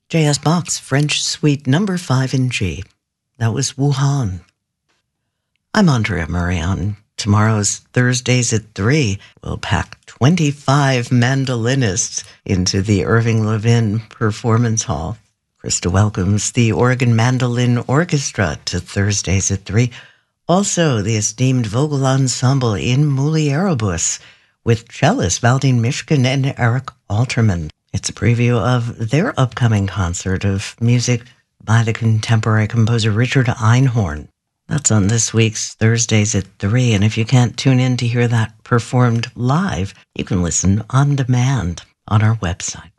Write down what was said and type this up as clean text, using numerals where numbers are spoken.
J.S. Bach's French Suite Number 5 in G. That was Wuhan. I'm Andrea Murray. Tomorrow's Thursdays at 3. We'll pack 25 mandolinists into the Irving Levin Performance Hall. Krista welcomes the Oregon Mandolin Orchestra to Thursdays at 3. Also, the esteemed Vogel Ensemble in Mulieribus with cellist Valdine Mishkin and Eric Alterman. It's a preview of their upcoming concert of music by the contemporary composer Richard Einhorn. That's on this week's Thursdays at 3, and if you can't tune in to hear that performed live, you can listen on demand on our website.